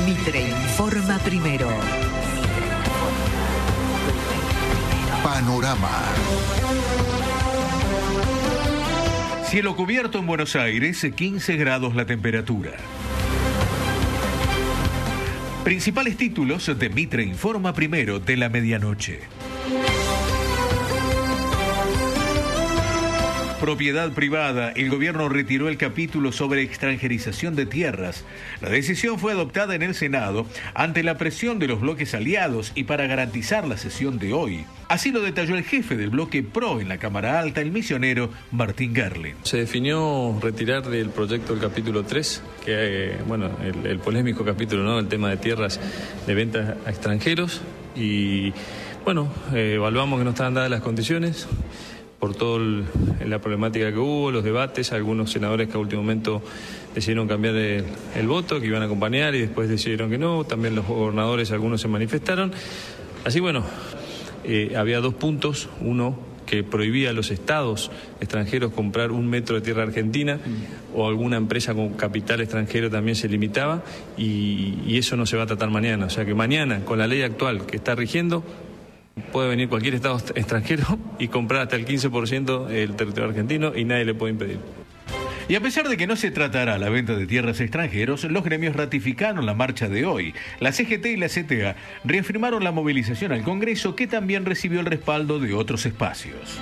Mitre informa primero. Panorama. Cielo cubierto en Buenos Aires, 15 grados la temperatura. Principales títulos de Mitre informa primero de la medianoche. Propiedad privada. El gobierno retiró el capítulo sobre extranjerización de tierras. La decisión fue adoptada en el Senado ante la presión de los bloques aliados y para garantizar la sesión de hoy. Así lo detalló el jefe del bloque PRO en la Cámara Alta, el misionero Martín Gerling. Se definió retirar del proyecto el capítulo 3, que el polémico capítulo, ¿no? El tema de tierras de ventas a extranjeros. Y evaluamos que no estaban dadas las condiciones por toda la problemática que hubo, los debates, algunos senadores que a último momento decidieron cambiar el voto, que iban a acompañar y después decidieron que no, también los gobernadores, algunos se manifestaron. Así había dos puntos, uno que prohibía a los estados extranjeros comprar 1 metro de tierra argentina o alguna empresa con capital extranjero también se limitaba y eso no se va a tratar mañana, o sea que mañana con la ley actual que está rigiendo puede venir cualquier estado extranjero y comprar hasta el 15% del territorio argentino y nadie le puede impedir. Y a pesar de que no se tratará la venta de tierras extranjeros, los gremios ratificaron la marcha de hoy. La CGT y la CTA reafirmaron la movilización al Congreso, que también recibió el respaldo de otros espacios.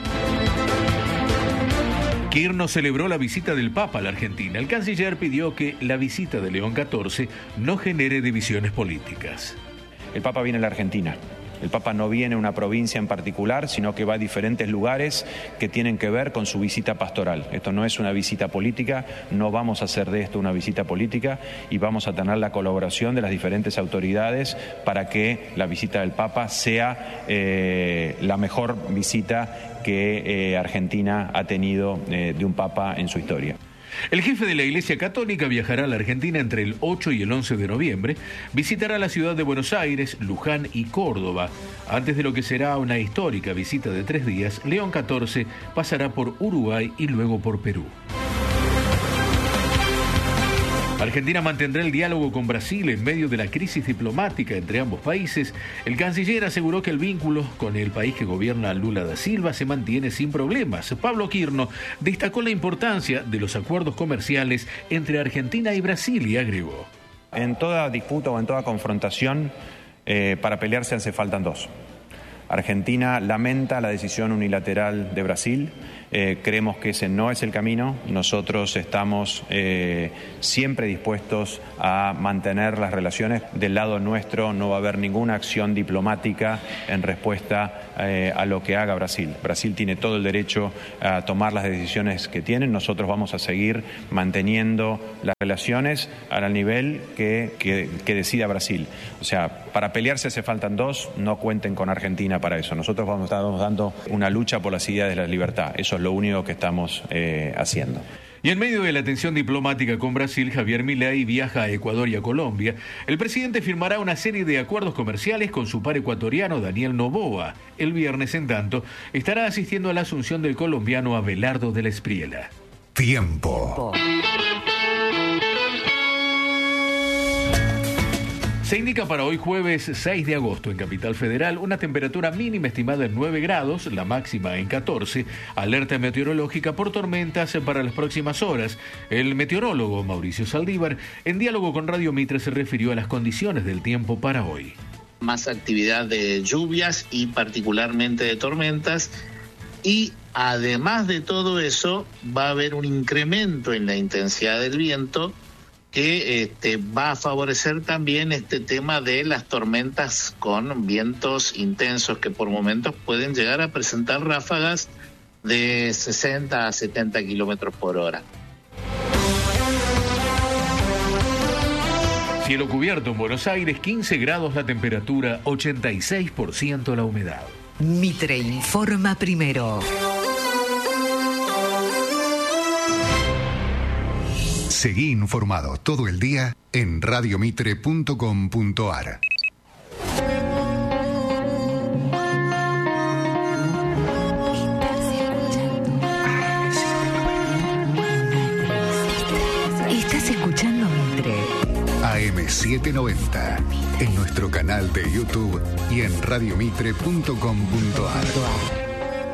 Kirchner celebró la visita del Papa a la Argentina. El canciller pidió que la visita de León XIV no genere divisiones políticas. El Papa viene a la Argentina. El Papa no viene a una provincia en particular, sino que va a diferentes lugares que tienen que ver con su visita pastoral. Esto no es una visita política, no vamos a hacer de esto una visita política y vamos a tener la colaboración de las diferentes autoridades para que la visita del Papa sea la mejor visita que Argentina ha tenido de un Papa en su historia. El jefe de la Iglesia Católica viajará a la Argentina entre el 8 y el 11 de noviembre, visitará la ciudad de Buenos Aires, Luján y Córdoba. Antes de lo que será una histórica visita de 3 días, León XIV pasará por Uruguay y luego por Perú. Argentina mantendrá el diálogo con Brasil en medio de la crisis diplomática entre ambos países. El canciller aseguró que el vínculo con el país que gobierna Lula da Silva se mantiene sin problemas. Pablo Kirchner destacó la importancia de los acuerdos comerciales entre Argentina y Brasil y agregó: en toda disputa o en toda confrontación, para pelearse hace faltan dos. Argentina lamenta la decisión unilateral de Brasil. Creemos que ese no es el camino. Nosotros estamos siempre dispuestos a mantener las relaciones. Del lado nuestro no va a haber ninguna acción diplomática en respuesta a lo que haga Brasil. Brasil tiene todo el derecho a tomar las decisiones que tienen. Nosotros vamos a seguir manteniendo las relaciones al nivel que decida Brasil. O sea, para pelearse hace faltan dos. No cuenten con Argentina para eso. Nosotros vamos a estar dando una lucha por las ideas de la libertad. Eso es lo único que estamos haciendo. Y en medio de la tensión diplomática con Brasil, Javier Milei viaja a Ecuador y a Colombia. El presidente firmará una serie de acuerdos comerciales con su par ecuatoriano Daniel Noboa. El viernes, en tanto, estará asistiendo a la asunción del colombiano Abelardo de la Espriella. Tiempo. Se indica para hoy jueves 6 de agosto en Capital Federal una temperatura mínima estimada en 9 grados, la máxima en 14, alerta meteorológica por tormentas para las próximas horas. El meteorólogo Mauricio Saldívar, en diálogo con Radio Mitre, se refirió a las condiciones del tiempo para hoy. Más actividad de lluvias y particularmente de tormentas, y además de todo eso va a haber un incremento en la intensidad del viento que va a favorecer también este tema de las tormentas con vientos intensos que por momentos pueden llegar a presentar ráfagas de 60 a 70 kilómetros por hora. Cielo cubierto en Buenos Aires, 15 grados la temperatura, 86% la humedad. Mitre informa primero. Seguí informado todo el día en radiomitre.com.ar. Estás escuchando Mitre. AM 790. En nuestro canal de YouTube y en radiomitre.com.ar.